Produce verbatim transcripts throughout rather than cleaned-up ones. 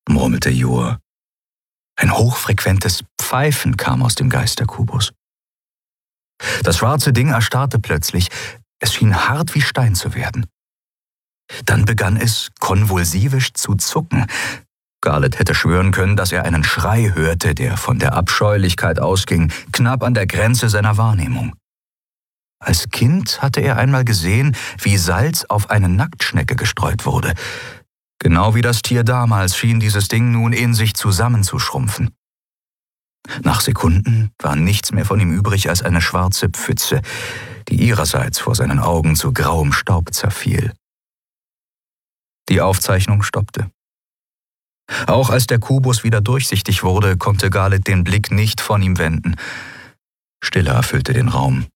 murmelte Jor. Ein hochfrequentes Pfeifen kam aus dem Geisterkubus. Das schwarze Ding erstarrte plötzlich. Es schien hart wie Stein zu werden. Dann begann es konvulsivisch zu zucken. Garlet hätte schwören können, dass er einen Schrei hörte, der von der Abscheulichkeit ausging, knapp an der Grenze seiner Wahrnehmung. Als Kind hatte er einmal gesehen, wie Salz auf eine Nacktschnecke gestreut wurde. Genau wie das Tier damals schien dieses Ding nun in sich zusammenzuschrumpfen. Nach Sekunden war nichts mehr von ihm übrig als eine schwarze Pfütze, die ihrerseits vor seinen Augen zu grauem Staub zerfiel. Die Aufzeichnung stoppte. Auch als der Kubus wieder durchsichtig wurde, konnte Garlet den Blick nicht von ihm wenden. Stille erfüllte den Raum.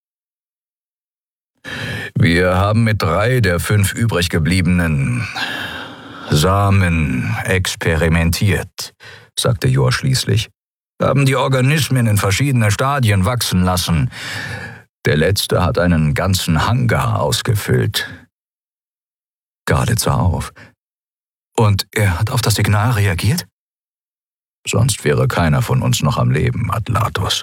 Wir haben mit drei der fünf übrig gebliebenen Samen experimentiert, sagte Jor schließlich. Haben die Organismen in verschiedene Stadien wachsen lassen. Der letzte hat einen ganzen Hangar ausgefüllt. Garlet sah auf. Und er hat auf das Signal reagiert? Sonst wäre keiner von uns noch am Leben, Atlatos.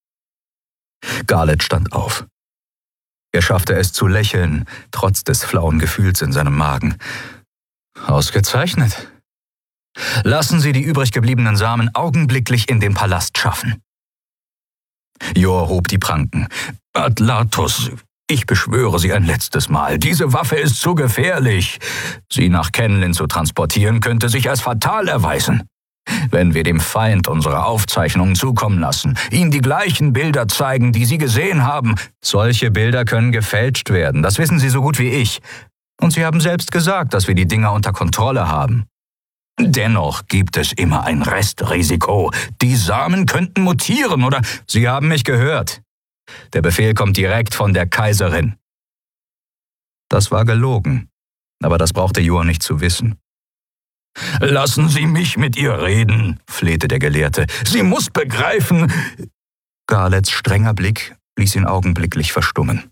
Garlet stand auf. Er schaffte es zu lächeln, trotz des flauen Gefühls in seinem Magen. Ausgezeichnet. Lassen Sie die übrig gebliebenen Samen augenblicklich in den Palast schaffen. Jor hob die Pranken. Atlatos, ich beschwöre Sie ein letztes Mal, diese Waffe ist zu gefährlich. Sie nach Kenlin zu transportieren, könnte sich als fatal erweisen. Wenn wir dem Feind unsere Aufzeichnungen zukommen lassen, ihm die gleichen Bilder zeigen, die Sie gesehen haben. Solche Bilder können gefälscht werden, das wissen Sie so gut wie ich. Und Sie haben selbst gesagt, dass wir die Dinger unter Kontrolle haben. Dennoch gibt es immer ein Restrisiko. Die Samen könnten mutieren, oder? Sie haben mich gehört. Der Befehl kommt direkt von der Kaiserin. Das war gelogen, aber das brauchte Jor nicht zu wissen. Lassen Sie mich mit ihr reden, flehte der Gelehrte. Sie muss begreifen. Garlets strenger Blick ließ ihn augenblicklich verstummen.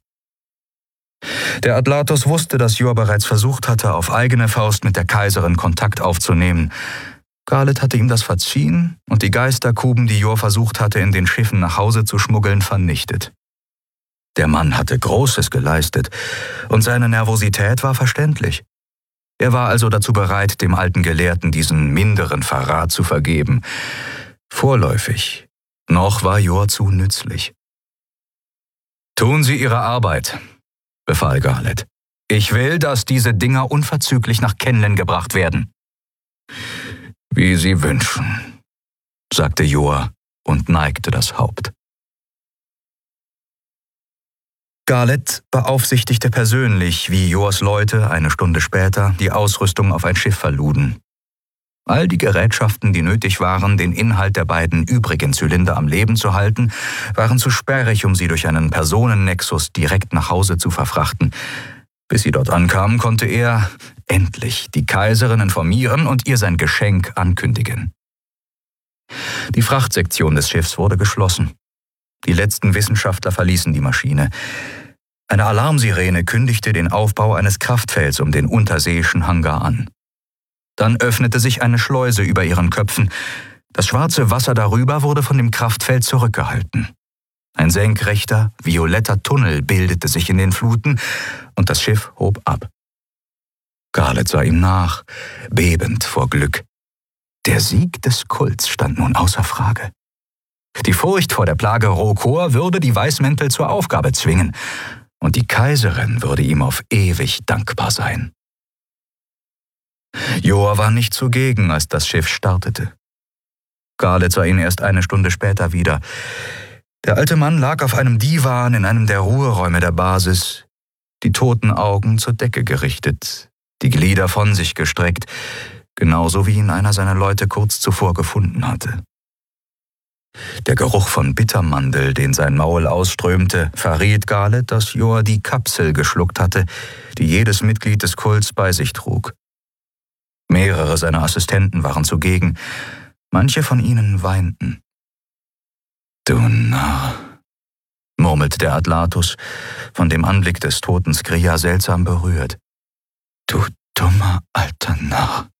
Der Atlatos wusste, dass Jor bereits versucht hatte, auf eigene Faust mit der Kaiserin Kontakt aufzunehmen. Garlet hatte ihm das verziehen und die Geisterkuben, die Jor versucht hatte, in den Schiffen nach Hause zu schmuggeln, vernichtet. Der Mann hatte Großes geleistet und seine Nervosität war verständlich. Er war also dazu bereit, dem alten Gelehrten diesen minderen Verrat zu vergeben. Vorläufig. Noch war Jor zu nützlich. Tun Sie Ihre Arbeit, befahl Garlet. Ich will, dass diese Dinger unverzüglich nach Kenlin gebracht werden. Wie Sie wünschen, sagte Jor und neigte das Haupt. Garlet beaufsichtigte persönlich, wie Jors Leute eine Stunde später die Ausrüstung auf ein Schiff verluden. All die Gerätschaften, die nötig waren, den Inhalt der beiden übrigen Zylinder am Leben zu halten, waren zu sperrig, um sie durch einen Personennexus direkt nach Hause zu verfrachten. Bis sie dort ankamen, konnte er endlich die Kaiserin informieren und ihr sein Geschenk ankündigen. Die Frachtsektion des Schiffs wurde geschlossen. Die letzten Wissenschaftler verließen die Maschine. Eine Alarmsirene kündigte den Aufbau eines Kraftfelds um den unterseeischen Hangar an. Dann öffnete sich eine Schleuse über ihren Köpfen. Das schwarze Wasser darüber wurde von dem Kraftfeld zurückgehalten. Ein senkrechter, violetter Tunnel bildete sich in den Fluten und das Schiff hob ab. Garlet sah ihm nach, bebend vor Glück. Der Sieg des Kults stand nun außer Frage. Die Furcht vor der Plage Rokor würde die Weißmäntel zur Aufgabe zwingen, und die Kaiserin würde ihm auf ewig dankbar sein. Jor war nicht zugegen, als das Schiff startete. Garlet sah ihn erst eine Stunde später wieder. Der alte Mann lag auf einem Divan in einem der Ruheräume der Basis, die toten Augen zur Decke gerichtet, die Glieder von sich gestreckt, genauso wie ihn einer seiner Leute kurz zuvor gefunden hatte. Der Geruch von Bittermandel, den sein Maul ausströmte, verriet Garlet, dass Jor die Kapsel geschluckt hatte, die jedes Mitglied des Kults bei sich trug. Mehrere seiner Assistenten waren zugegen, manche von ihnen weinten. »Du Narr«, murmelte der Atlatus, von dem Anblick des toten Skria seltsam berührt. »Du dummer alter Narr.«